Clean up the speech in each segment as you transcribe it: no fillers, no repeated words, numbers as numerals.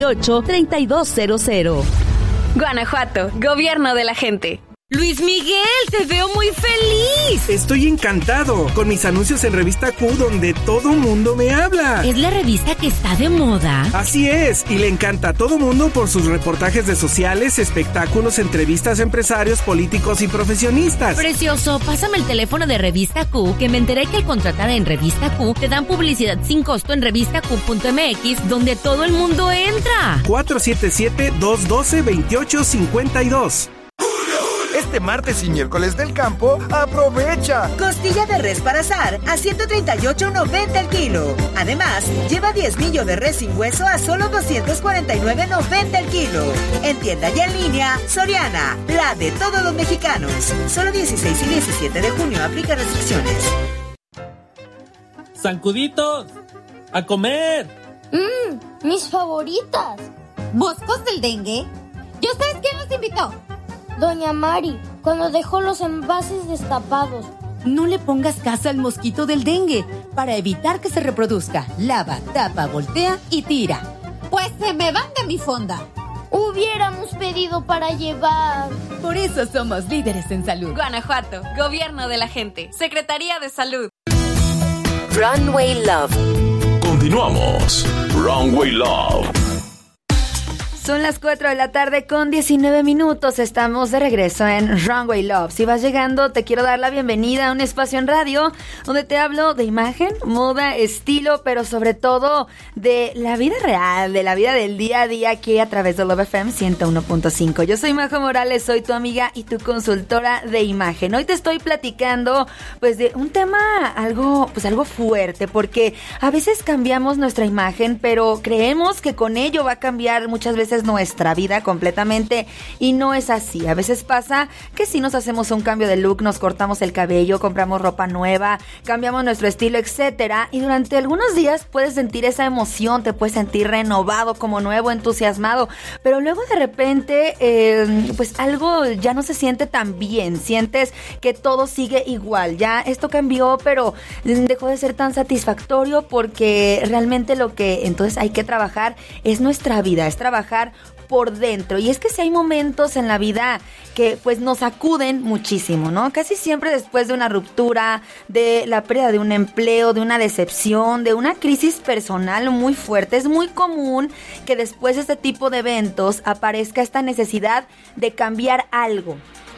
3200. Guanajuato, gobierno de la gente. Luis Miguel, te veo muy feliz. Estoy encantado con mis anuncios en Revista Q, donde todo mundo me habla. ¿Es la revista que está de moda? Así es, y le encanta a todo mundo por sus reportajes de sociales, espectáculos, entrevistas a empresarios, políticos y profesionistas. Precioso, pásame el teléfono de Revista Q, que me enteré que al contratar en Revista Q te dan publicidad sin costo en revistaq.mx, donde todo el mundo entra. 477-212-2852. Este martes y miércoles del campo, aprovecha. Costilla de res para asar a $138.90 el kilo. Además, lleva 10 millo de res sin hueso a solo $249.90 el kilo. En tienda y en línea, Soriana, la de todos los mexicanos. Solo 16 y 17 de junio aplica restricciones. ¡Zancuditos! ¡A comer! Mis favoritas. ¿Moscos del dengue? ¿Yo sabes quién los invitó? Doña Mari, cuando dejó los envases destapados. No le pongas casa al mosquito del dengue. Para evitar que se reproduzca, lava, tapa, voltea y tira. Pues se me van de mi fonda. Hubiéramos pedido para llevar. Por eso somos líderes en salud. Guanajuato, gobierno de la gente. Secretaría de Salud. Runway Love. Continuamos. Runway Love. Son las 4 de la tarde con 19 minutos. Estamos de regreso en Runway Love. Si vas llegando, te quiero dar la bienvenida a un espacio en radio donde te hablo de imagen, moda, estilo, pero sobre todo de la vida real, de la vida del día a día aquí a través de Love FM 101.5. Yo soy Majo Morales, soy tu amiga y tu consultora de imagen. Hoy te estoy platicando pues de un tema algo fuerte, porque a veces cambiamos nuestra imagen, pero creemos que con ello va a cambiar muchas veces nuestra vida completamente, y no es así. A veces pasa que si nos hacemos un cambio de look, nos cortamos el cabello, compramos ropa nueva, cambiamos nuestro estilo, etcétera, y durante algunos días puedes sentir esa emoción, te puedes sentir renovado, como nuevo, entusiasmado, pero luego de repente pues algo ya no se siente tan bien, sientes que todo sigue igual, ya esto cambió, pero dejó de ser tan satisfactorio, porque realmente lo que entonces hay que trabajar es nuestra vida, es trabajar por dentro. Y es que si hay momentos en la vida que pues nos sacuden muchísimo, ¿no? Casi siempre después de una ruptura, de la pérdida de un empleo, de una decepción, de una crisis personal muy fuerte, es muy común que después de este tipo de eventos aparezca esta necesidad de cambiar algo.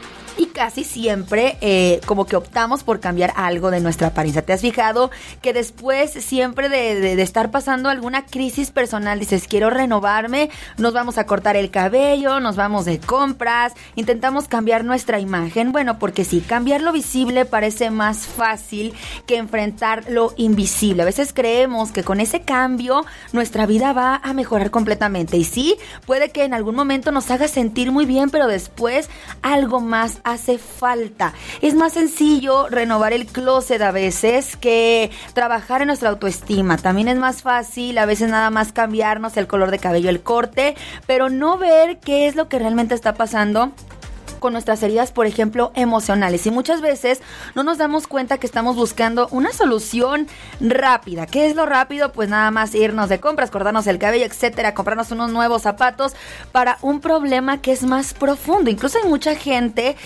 Y casi siempre como que optamos por cambiar algo de nuestra apariencia. ¿Te has fijado que después siempre de estar pasando alguna crisis personal dices, quiero renovarme, nos vamos a cortar el cabello, nos vamos de compras, intentamos cambiar nuestra imagen? Bueno, porque sí, cambiar lo visible parece más fácil que enfrentar lo invisible. A veces creemos que con ese cambio nuestra vida va a mejorar completamente. Y sí, puede que en algún momento nos haga sentir muy bien, pero después algo más hace falta. Es más sencillo renovar el closet a veces que trabajar en nuestra autoestima. También es más fácil a veces nada más cambiarnos el color de cabello, el corte, pero no ver qué es lo que realmente está pasando con nuestras heridas, por ejemplo, emocionales. Y muchas veces no nos damos cuenta que estamos buscando una solución rápida. ¿Qué es lo rápido? Pues nada más irnos de compras, cortarnos el cabello, etcétera, comprarnos unos nuevos zapatos para un problema que es más profundo. Incluso hay mucha gente,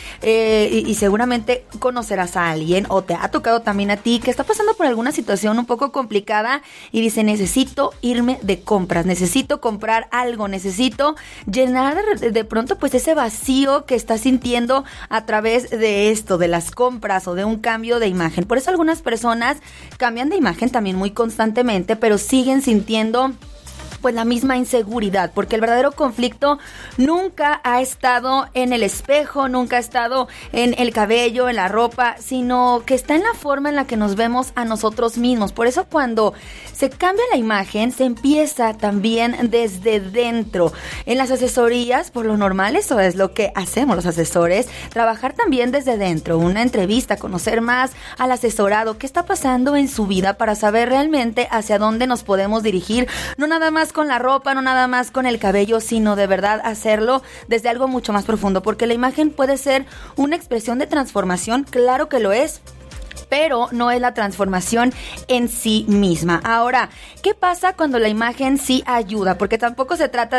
y seguramente conocerás a alguien, o te ha tocado también a ti, que está pasando por alguna situación un poco complicada y dice, necesito irme de compras, necesito comprar algo, necesito llenar de pronto pues ese vacío que está sintiendo a través de esto, de las compras o de un cambio de imagen. Por eso algunas personas cambian de imagen también muy constantemente, pero siguen sintiendo pues la misma inseguridad, porque el verdadero conflicto nunca ha estado en el espejo, nunca ha estado en el cabello, en la ropa, sino que está en la forma en la que nos vemos a nosotros mismos. Por eso cuando se cambia la imagen, se empieza también desde dentro. En las asesorías, por lo normal, eso es lo que hacemos los asesores, trabajar también desde dentro, una entrevista, conocer más al asesorado, qué está pasando en su vida para saber realmente hacia dónde nos podemos dirigir, no nada más con la ropa, no nada más con el cabello, sino de verdad hacerlo desde algo mucho más profundo, porque la imagen puede ser una expresión de transformación, claro que lo es, pero no es la transformación en sí misma. Ahora, ¿qué pasa cuando la imagen sí ayuda? Porque tampoco se trata